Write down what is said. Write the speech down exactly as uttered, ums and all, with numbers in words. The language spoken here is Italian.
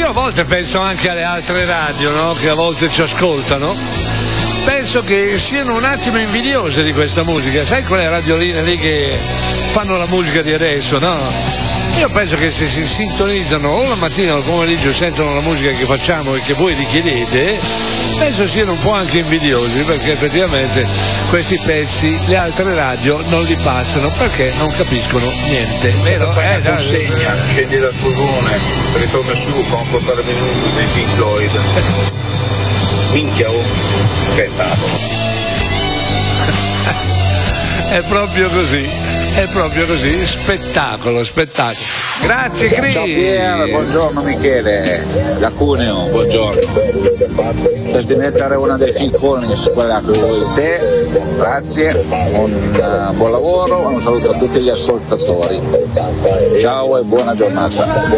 io a volte penso anche alle altre radio, no? Che a volte ci ascoltano. Penso che siano un attimo invidiose di questa musica. Sai quelle radioline lì che fanno la musica di adesso, no? Io penso che se si sintonizzano o la mattina o il pomeriggio sentono la musica che facciamo e che voi richiedete, penso siano un po' anche invidiosi, perché effettivamente questi pezzi le altre radio non li passano perché non capiscono niente. Vero? Fai una consegna, scendi dal furgone, ritorno su con quaranta minuti dei Pink Floyd. Minchia, oh, che tavolo. È proprio così. È proprio così, spettacolo, spettacolo. Grazie Cris. Ciao Pier, buongiorno Michele, da Cuneo, buongiorno. Per diventare una dei Phil Collins, quella che vuoi te, grazie, un uh, buon lavoro, un saluto a tutti gli ascoltatori. Ciao e buona giornata.